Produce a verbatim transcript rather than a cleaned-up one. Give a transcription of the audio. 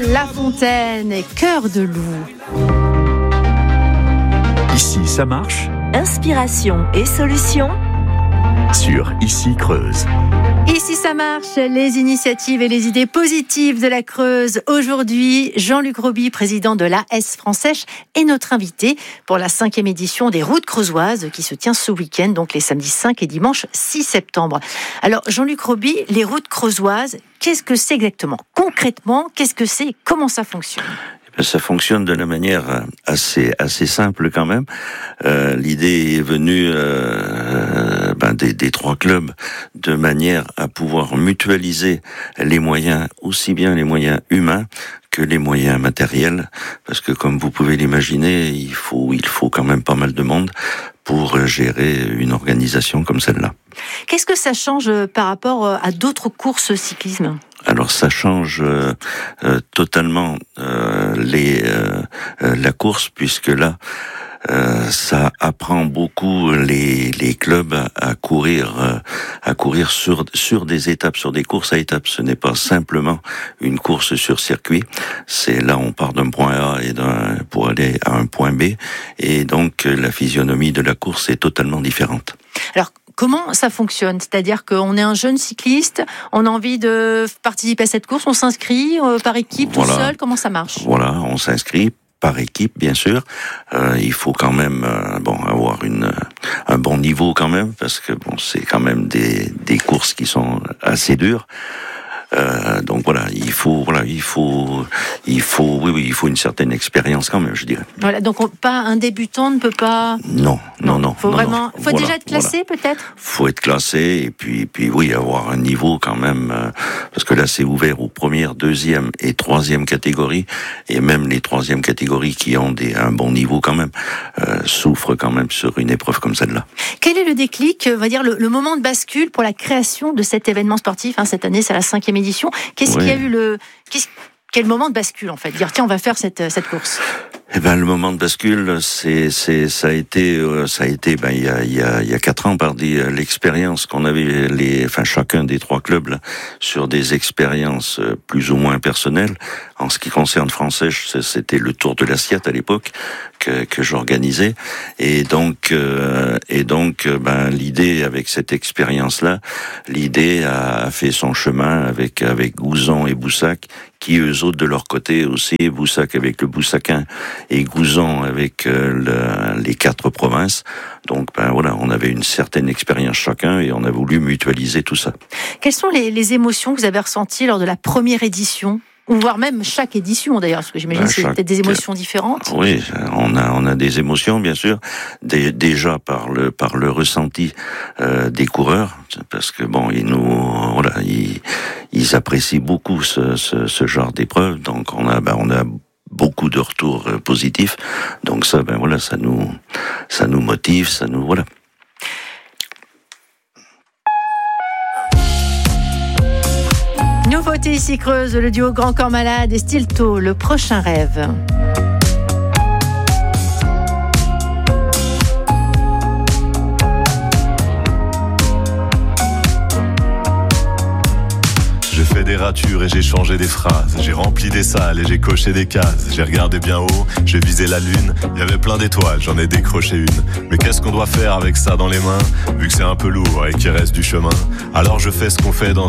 La Fontaine et Cœur de loup. Ici, ça marche. Inspiration et solutions Sur Ici Creuse. Ici ça marche, les initiatives et les idées positives de la Creuse. Aujourd'hui, Jean-Luc Roby, président de l'A S Francèche, est notre invité pour la cinquième édition des Routes creusoises qui se tient ce week-end, donc les samedis cinq et dimanche six septembre. Alors Jean-Luc Roby, les Routes creusoises, qu'est-ce que c'est exactement ? Concrètement, qu'est-ce que c'est ? Comment ça fonctionne ? Ça fonctionne de la manière assez assez simple quand même. Euh, l'idée est venue euh, ben des, des trois clubs de manière à pouvoir mutualiser les moyens, aussi bien les moyens humains que les moyens matériels, parce que comme vous pouvez l'imaginer, il faut il faut quand même pas mal de monde pour gérer une organisation comme celle-là. Qu'est-ce que ça change par rapport à d'autres courses cyclisme ? Alors ça change euh, euh, totalement euh, les euh, euh, la course, puisque là euh, ça apprend beaucoup les les clubs à, à courir euh, à courir sur sur des étapes, sur des courses à étapes. Ce n'est pas simplement une course sur circuit. C'est là on part d'un point A et d'un pour aller à un point B, et donc la physionomie de la course est totalement différente. Alors comment ça fonctionne ? C'est-à-dire qu'on est un jeune cycliste, on a envie de participer à cette course, on s'inscrit euh, par équipe, voilà. Tout seul, comment ça marche ? Voilà, on s'inscrit par équipe, bien sûr. Euh, il faut quand même euh, bon avoir une un bon niveau quand même, parce que bon c'est quand même des des courses qui sont assez dures. Euh, donc voilà, il faut, voilà, il faut, il faut, oui, oui, il faut une certaine expérience quand même, je dirais. Voilà, donc on, pas un débutant ne peut pas. Non, non, non. Faut non, vraiment, non, faut voilà, déjà être classé voilà. peut-être. Faut être classé et puis, puis oui, avoir un niveau quand même, euh, parce que là c'est ouvert aux premières, deuxième et troisième catégories, et même les troisième catégories qui ont des un bon niveau quand même euh, souffrent quand même sur une épreuve comme celle-là. Quel est le déclic, on va dire le, le moment de bascule pour la création de cet événement sportif, hein, cette année c'est la cinquième édition. Qu'est-ce oui. qui a eu le, qu'est-ce, quel moment de bascule en fait ? Dire tiens on va faire cette cette course. Eh ben le moment de bascule, c'est c'est ça a été euh, ça a été ben il y a il y a il y a quatre ans par des, l'expérience qu'on avait les enfin chacun des trois clubs là, sur des expériences plus ou moins personnelles. En ce qui concerne Francèche, c'était le Tour de l'Assiette à l'époque que que j'organisais, et donc euh, et donc ben l'idée avec cette expérience là, l'idée a fait son chemin avec avec Gouzon et Boussac, qui eux autres de leur côté aussi, Boussac avec le Boussaquin et Gouzon avec euh, le, les quatre provinces. Donc ben voilà, on avait une certaine expérience chacun et on a voulu mutualiser tout ça. Quelles sont les, les émotions que vous avez ressenties lors de la première édition ? Ou voire même chaque édition d'ailleurs, parce que j'imagine ben, que c'est chaque... peut-être des émotions différentes. Oui, on a on a des émotions bien sûr, des, déjà par le par le ressenti euh, des coureurs, parce que bon ils nous voilà ils ils apprécient beaucoup ce ce, ce genre d'épreuve, donc on a ben on a beaucoup de retours euh, positifs, donc ça ben voilà ça nous ça nous motive, ça nous voilà. Nouveauté ici Creuse, le duo Grand Corps Malade et Stilto, le prochain rêve. J'ai fait des ratures et j'ai changé des phrases. J'ai rempli des salles et j'ai coché des cases. J'ai regardé bien haut, j'ai visé la lune. Il y avait plein d'étoiles, j'en ai décroché une. Mais qu'est-ce qu'on doit faire avec ça dans les mains, vu que c'est un peu lourd et qu'il reste du chemin? Alors je fais ce qu'on fait dans